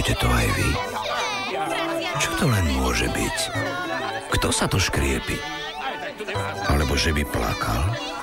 Počujete to aj vy? Čo to len môže byť? Kto sa to škriepi? Alebo že by plakal?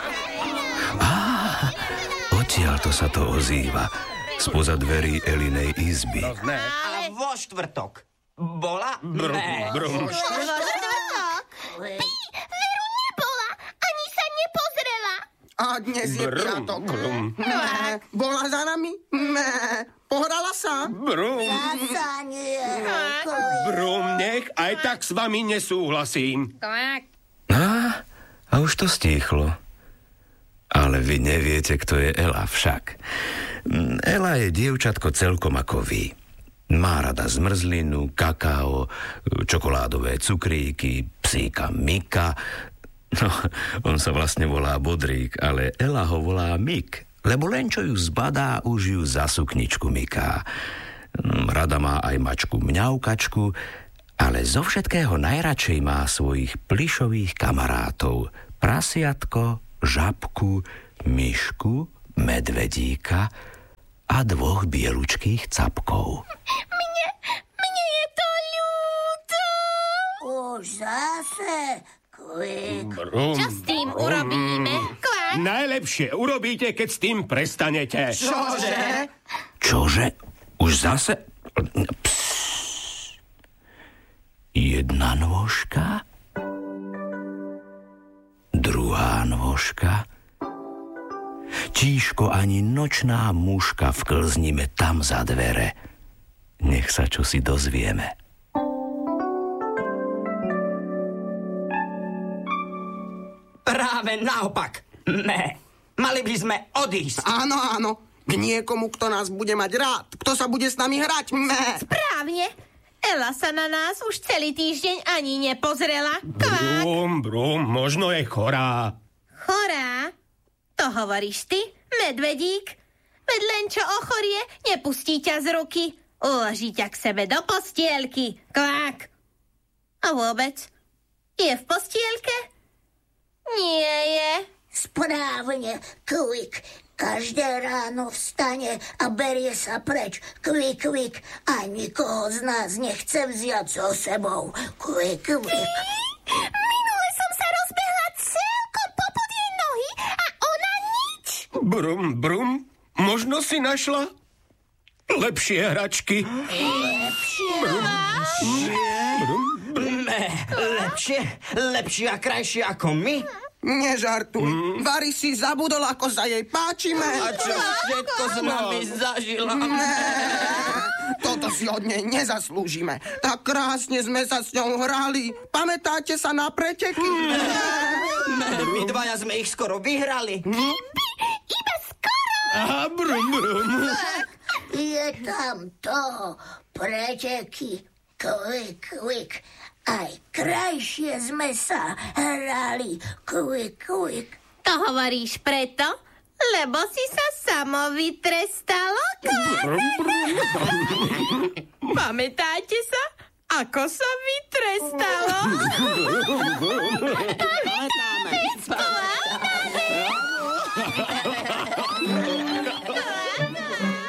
Odtiaľ to sa to ozýva spoza dverí Elinej izby. A vo štvrtok bola? Vo štvrtok? Veru nebola, ani sa nepozrela. A dnes je piatok. Bola za nami? Pohrala sa? Zasa nie. Brum, nech aj tak s vami nesúhlasím. A už to stíchlo. Ale vy neviete, kto je Ela však. Ela je dievčatko celkom ako vy. Má rada zmrzlinu, kakao, čokoládové cukríky, psíka Mika. No, on sa vlastne volá Bodrík, ale Ela ho volá Mik, lebo len čo ju zbadá, už ju za sukničku myká. Rada má aj mačku Mňaukačku, ale zo všetkého najradšej má svojich plyšových kamarátov. Prasiatko, žabku, myšku, medvedíka a 2 bielučkých capkov. Mne je to ľúto. Už zase. Kvik. Brum, Čo s tým urobíme? Kvak. najlepšie urobíte, keď s tým prestanete. Čože? Už zase? Jedna nôžka? Druhá nôžka? Tíško ani nočná muška, vklznime tam za dvere. Nech sa čosi dozvieme. Práve naopak. Mali by sme odísť. Áno. K niekomu, kto nás bude mať rád. Kto sa bude s nami hrať. Správne. Ela sa na nás už celý týždeň ani nepozrela. Kvak. Brum, možno je chorá. Chorá? To hovoríš ty, medvedík? Veď len čo ochorie, nepustí ťa z ruky. Uloží ťa k sebe do postielky. Kvak. A vôbec? Je v postielke? Nie je. Správne, Kvik. Každé ráno vstane a berie sa preč. Kvik. A nikoho z nás nechce vziať so sebou. Kvik. Minule som sa rozbehla celkom popod jej nohy a ona nič. Brum, možno si našla lepšie hračky. Lepšie a krajšie ako my? Nežartuj. Vary si zabudol, ako sa jej páčime. A čo všetko s nami zažila? Toto si od nej nezaslúžime. Tak krásne sme sa s ňou hrali. Pamätáte sa na preteky? My dvaja sme ich skoro vyhrali. Iba skoro. A brum. Je tam to. Preteky. Kvik. Aj krajšie sme sa hrali. Kvik. To hovoríš preto, lebo si sa samo vytrestalo? Pamätáte sa, ako sa vytrestalo?